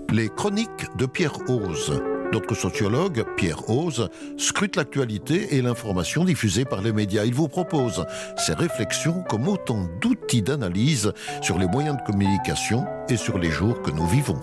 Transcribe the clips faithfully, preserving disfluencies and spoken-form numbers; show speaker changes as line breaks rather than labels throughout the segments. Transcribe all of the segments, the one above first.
Les chroniques de Pierre Hoze. Notre sociologue, Pierre Hoze, scrute l'actualité et l'information diffusée par les médias. Il vous propose ses réflexions comme autant d'outils d'analyse sur les moyens de communication et sur les jours que nous vivons.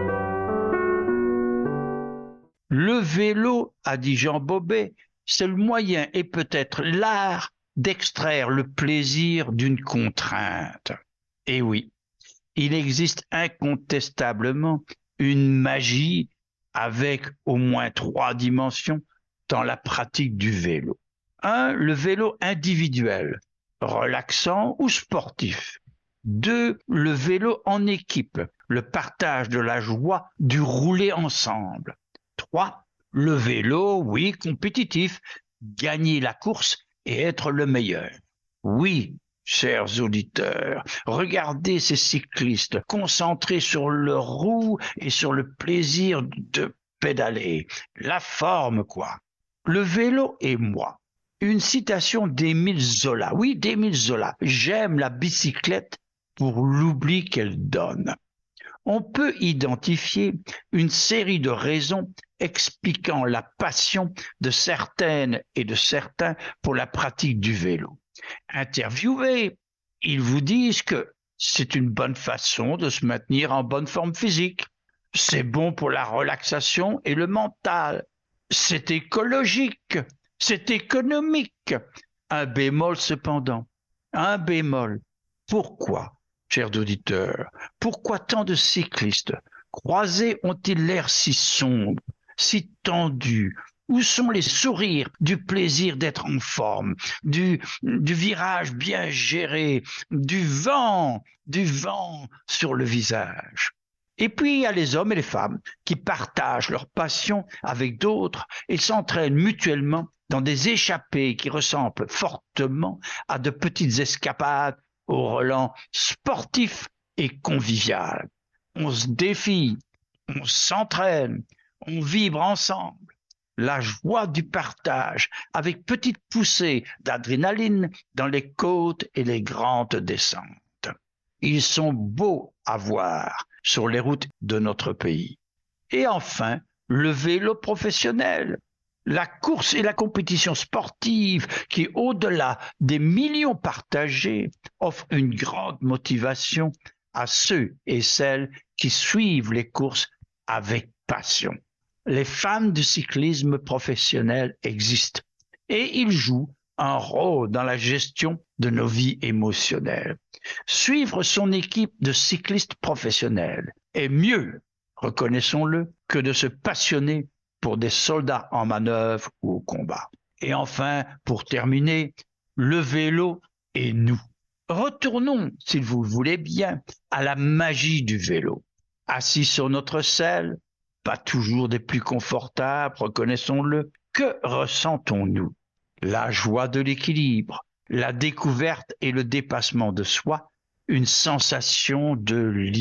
Le vélo, a dit Jean Bobet, c'est le moyen et peut-être l'art d'extraire le plaisir d'une contrainte. Et oui, il existe incontestablement une magie avec au moins trois dimensions dans la pratique du vélo. Un, le vélo individuel, relaxant ou sportif. Deux, le vélo en équipe, le partage de la joie du rouler ensemble. Trois, le vélo, oui, compétitif, gagner la course et être le meilleur. Oui, chers auditeurs, regardez ces cyclistes concentrés sur leur roue et sur le plaisir de pédaler. La forme, quoi. Le vélo et moi. Une citation d'Émile Zola. Oui, d'Émile Zola. J'aime la bicyclette pour l'oubli qu'elle donne. On peut identifier une série de raisons expliquant la passion de certaines et de certains pour la pratique du vélo. Interviewés, ils vous disent que c'est une bonne façon de se maintenir en bonne forme physique. C'est bon pour la relaxation et le mental. C'est écologique. C'est économique. Un bémol cependant. Un bémol. Pourquoi, chers auditeurs, pourquoi tant de cyclistes croisés ont-ils l'air si sombres, si tendus? Où sont les sourires du plaisir d'être en forme, du, du virage bien géré, du vent, du vent sur le visage? Et puis, il y a les hommes et les femmes qui partagent leur passion avec d'autres et s'entraînent mutuellement dans des échappées qui ressemblent fortement à de petites escapades au relent sportif et convivial. On se défie, on s'entraîne, on vibre ensemble. La joie du partage avec petite poussée d'adrénaline dans les côtes et les grandes descentes. Ils sont beaux à voir sur les routes de notre pays. Et enfin, le vélo professionnel, la course et la compétition sportive qui, au-delà des millions partagés, offrent une grande motivation à ceux et celles qui suivent les courses avec passion. Les fans du cyclisme professionnel existent et ils jouent un rôle dans la gestion de nos vies émotionnelles. Suivre son équipe de cyclistes professionnels est mieux, reconnaissons-le, que de se passionner pour des soldats en manœuvre ou au combat. Et enfin, pour terminer, le vélo et nous. Retournons, s'il vous le voulez bien, à la magie du vélo. Assis sur notre selle, pas toujours des plus confortables, reconnaissons-le, que ressentons-nous? La joie de l'équilibre, la découverte et le dépassement de soi, une sensation de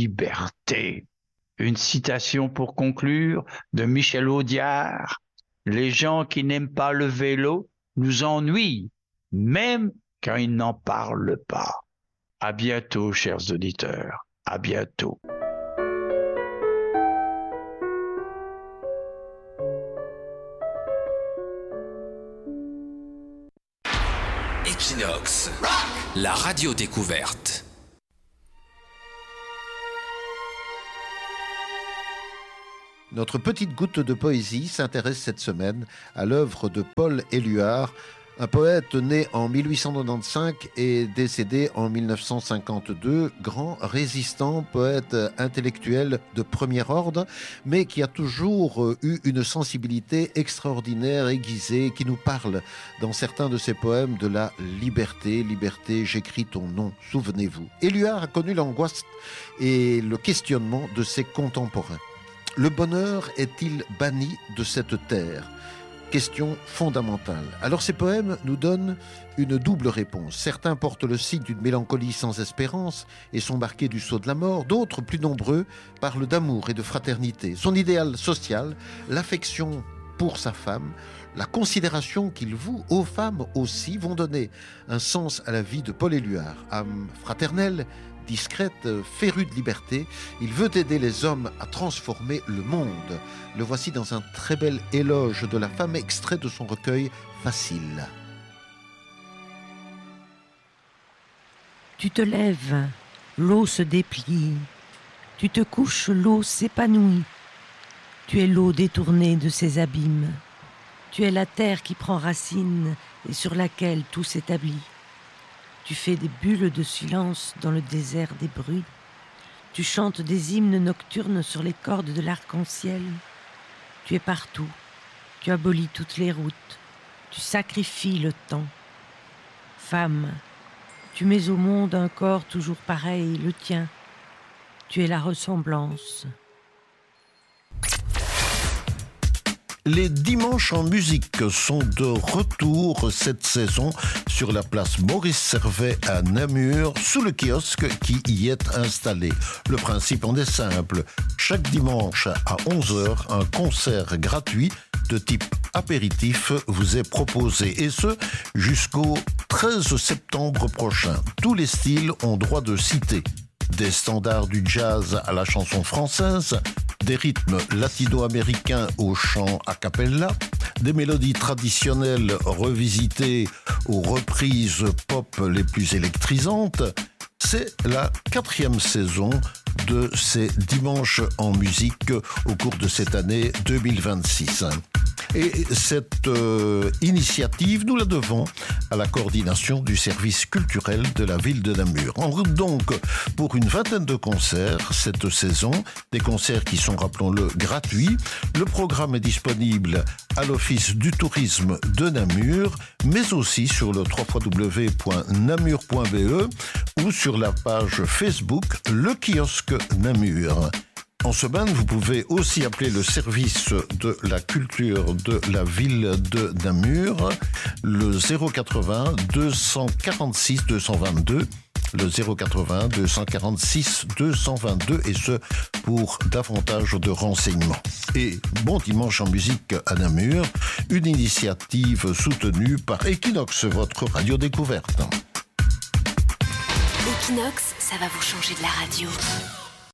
liberté. Une citation pour conclure de Michel Audiard. Les gens qui n'aiment pas le vélo nous ennuient, même quand ils n'en parlent pas. À bientôt, chers auditeurs. À bientôt.
Equinox, la radio découverte.
Notre petite goutte de poésie s'intéresse cette semaine à l'œuvre de Paul Éluard, un poète né en mille huit cent quatre-vingt-quinze et décédé en mille neuf cent cinquante-deux, grand résistant, poète intellectuel de premier ordre, mais qui a toujours eu une sensibilité extraordinaire, aiguisée, qui nous parle dans certains de ses poèmes de la liberté. Liberté, j'écris ton nom, souvenez-vous. Éluard a connu l'angoisse et le questionnement de ses contemporains. Le bonheur est-il banni de cette terre ? Question fondamentale. Alors ces poèmes nous donnent une double réponse. Certains portent le signe d'une mélancolie sans espérance et sont marqués du sceau de la mort. D'autres, plus nombreux, parlent d'amour et de fraternité. Son idéal social, l'affection pour sa femme, la considération qu'il voue aux femmes aussi, vont donner un sens à la vie de Paul Éluard. Âme fraternelle, discrète, féru de liberté, il veut aider les hommes à transformer le monde. Le voici dans un très bel éloge de la femme extrait de son recueil Facile.
Tu te lèves, l'eau se déplie. Tu te couches, l'eau s'épanouit. Tu es l'eau détournée de ses abîmes. Tu es la terre qui prend racine et sur laquelle tout s'établit. Tu fais des bulles de silence dans le désert des bruits. Tu chantes des hymnes nocturnes sur les cordes de l'arc-en-ciel. Tu es partout. Tu abolis toutes les routes. Tu sacrifies le temps. Femme, tu mets au monde un corps toujours pareil, le tien. Tu es la ressemblance.
Les dimanches en musique sont de retour cette saison sur la place Maurice Servet à Namur, sous le kiosque qui y est installé. Le principe en est simple. Chaque dimanche à onze heures, un concert gratuit de type apéritif vous est proposé, et ce jusqu'au treize septembre prochain. Tous les styles ont droit de citer. Des standards du jazz à la chanson française, des rythmes latino-américains au chant a cappella, des mélodies traditionnelles revisitées aux reprises pop les plus électrisantes. C'est la quatrième saison de ces dimanches en musique au cours de cette année deux mille vingt-six. Et cette euh, initiative, nous la devons à la coordination du service culturel de la ville de Namur. En route donc pour une vingtaine de concerts cette saison, des concerts qui sont, rappelons-le, gratuits. Le programme est disponible à l'Office du tourisme de Namur, mais aussi sur le w w w point namur point b e ou sur la page Facebook Le Kiosque Namur. En semaine, vous pouvez aussi appeler le service de la culture de la ville de Namur, le zéro quatre-vingts deux cent quarante-six deux cent vingt-deux, le zéro quatre-vingts deux cent quarante-six deux cent vingt-deux, et ce pour davantage de renseignements. Et bon dimanche en musique à Namur, une initiative soutenue par Equinox, votre radio découverte.
Equinox, ça va vous changer de la radio.